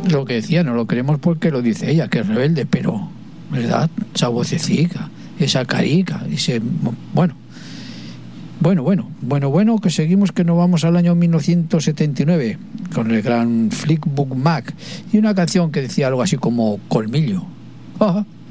lo que decía, no lo queremos porque lo dice ella, que es rebelde, pero, ¿verdad? Esa vocecica, esa carica, ese... Bueno, que seguimos, que nos vamos al año 1979 con el gran Fleetwood Mac y una canción que decía algo así como Colmillo.